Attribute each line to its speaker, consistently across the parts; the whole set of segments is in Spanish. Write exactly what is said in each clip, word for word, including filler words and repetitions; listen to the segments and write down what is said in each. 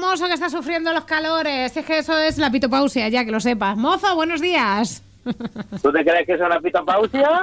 Speaker 1: Mozo que está sufriendo los calores. Es que eso es la pitopausia, ya que lo sepas. Mozo, buenos días.
Speaker 2: ¿Tú te crees que es una pitopausia?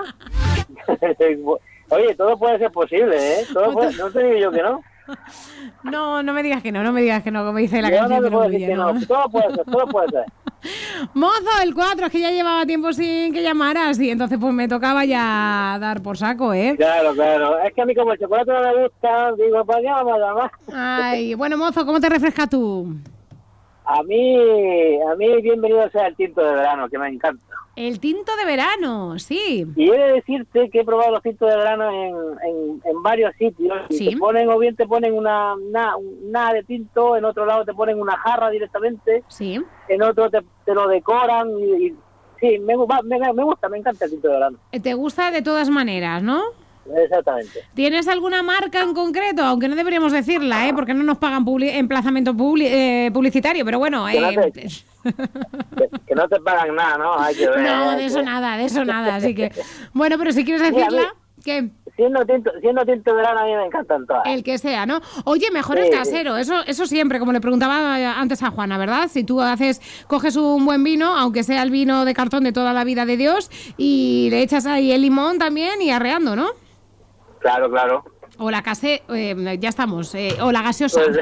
Speaker 2: Oye, todo puede ser posible, ¿eh? Todo puede... No te digo yo que no.
Speaker 1: No, no me digas que no, no me digas que no, como dice la
Speaker 2: yo
Speaker 1: canción.
Speaker 2: No te puedo decir que no. Todo puede ser, todo puede ser.
Speaker 1: Mozo, el cuatro, es que ya llevaba tiempo sin que llamaras y entonces pues me tocaba ya dar por saco, ¿eh?
Speaker 2: Claro, claro. Es que a mí como el chocolate no me gusta, digo, ¿para qué vamos a llamar?
Speaker 1: Ay, bueno, Mozo, ¿cómo te refrescas tú?
Speaker 2: A mí, a mí bienvenido sea el tinto de verano, que me encanta.
Speaker 1: El tinto de verano, sí.
Speaker 2: Y he de decirte que he probado los tintos de verano en, en, en varios sitios. Y
Speaker 1: ¿Sí?
Speaker 2: te ponen, o bien te ponen una una, una de tinto, en otro lado te ponen una jarra directamente.
Speaker 1: Sí.
Speaker 2: En otro te, te lo decoran. Y, y sí, me, me, me gusta, me encanta el tinto de verano.
Speaker 1: Te gusta de todas maneras, ¿no?
Speaker 2: Exactamente.
Speaker 1: ¿Tienes alguna marca en concreto? Aunque no deberíamos decirla, ¿eh? Porque no nos pagan publi- emplazamiento publi- eh, publicitario, pero bueno...
Speaker 2: Que,
Speaker 1: eh...
Speaker 2: no te, que, que no te pagan nada, ¿no? Hay que ver,
Speaker 1: no,
Speaker 2: hay
Speaker 1: de
Speaker 2: que
Speaker 1: eso
Speaker 2: ver.
Speaker 1: nada, de eso nada, así que... Bueno, pero si quieres decirla,
Speaker 2: Mira,
Speaker 1: ¿qué?
Speaker 2: Siendo tinto, siendo tinto de verano a mí me encantan todas.
Speaker 1: El que sea, ¿no? Oye, mejor
Speaker 2: Sí,
Speaker 1: el casero, eso eso siempre, como le preguntaba antes a Juana, ¿verdad? Si tú haces, coges un buen vino, aunque sea el vino de cartón de toda la vida de Dios, y le echas ahí el limón también y arreando, ¿no?
Speaker 2: Claro, claro.
Speaker 1: O la case, eh, ya estamos, eh, o la gaseosa.
Speaker 2: Pues,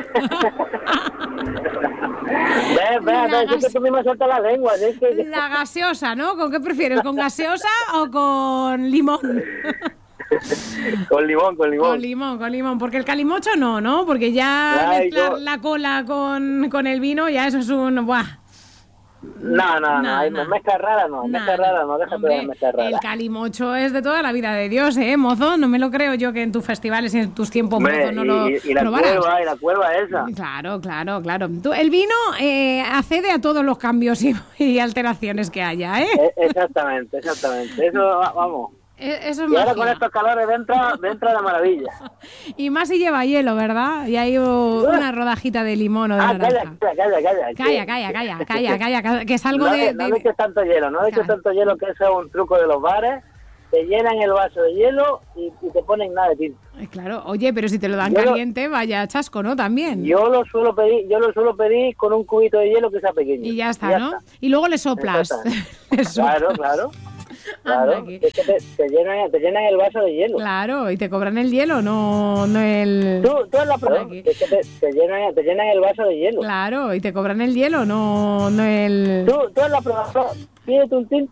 Speaker 2: ve, ve,
Speaker 1: La
Speaker 2: ve,
Speaker 1: gas-
Speaker 2: es que tú mismo sueltas la lengua. Es que...
Speaker 1: La gaseosa, ¿no? ¿Con qué prefieres? ¿Con gaseosa o con limón?
Speaker 2: Con limón, con limón.
Speaker 1: Con limón, con limón. Porque el calimocho no, ¿no? Porque ya
Speaker 2: Ay,
Speaker 1: mezclar
Speaker 2: yo-
Speaker 1: la cola con, con el vino, ya eso es un... ¡Buah!
Speaker 2: No, no, no,
Speaker 1: No,
Speaker 2: hay
Speaker 1: no.
Speaker 2: mezcla rara, no,
Speaker 1: Nah,
Speaker 2: mezcla rara, no, déjate
Speaker 1: hombre,
Speaker 2: de mezcla rara.
Speaker 1: el calimocho es de toda la vida de Dios, ¿eh, mozo? No me lo creo yo que en tus festivales y en tus tiempos,
Speaker 2: Hombre,
Speaker 1: mozo, no
Speaker 2: y,
Speaker 1: lo
Speaker 2: y, y la
Speaker 1: probaras.
Speaker 2: cuerva, y la cuerva esa.
Speaker 1: Claro, claro, claro. Tú, el vino eh, accede a todos los cambios y, y alteraciones que haya, ¿eh?
Speaker 2: E- exactamente, exactamente. Eso, va- vamos.
Speaker 1: E- Eso es
Speaker 2: Y ahora
Speaker 1: magia.
Speaker 2: con estos calores dentro, dentro de maravilla.
Speaker 1: Y más si lleva hielo, ¿verdad? Y hay uh, una rodajita de limón o de
Speaker 2: Ah,
Speaker 1: naranja.
Speaker 2: calla, calla, calla, calla.
Speaker 1: Calla, calla, calla, calla, calla, calla, que es algo
Speaker 2: No,
Speaker 1: de...
Speaker 2: le- no
Speaker 1: de-
Speaker 2: le eches tanto hielo, no le eches
Speaker 1: Claro.
Speaker 2: tanto hielo, que eso es un truco de los bares. Te llenan el vaso de hielo y, y te ponen nada de tinto.
Speaker 1: Eh, Claro, oye, pero si te lo dan
Speaker 2: Yo lo-
Speaker 1: caliente, vaya chasco, ¿no? También.
Speaker 2: Yo lo suelo pedir, yo lo suelo pedir con un cubito de hielo que sea pequeño.
Speaker 1: Y ya está, ¿no? Y luego le soplas.
Speaker 2: Exactamente.
Speaker 1: Le soplas.
Speaker 2: Claro, claro.
Speaker 1: Anda,
Speaker 2: Claro,
Speaker 1: que-
Speaker 2: es que te, te llenan, te llenan el vaso de hielo.
Speaker 1: Claro, y te cobran el hielo, no, no el...
Speaker 2: Tú, tú has la prueba,
Speaker 1: Aquí.
Speaker 2: es que te, te, llenan, te llenan el vaso de hielo.
Speaker 1: Claro, y te cobran el hielo, no, no el...
Speaker 2: Tú, tú has la prueba, pídete un tinto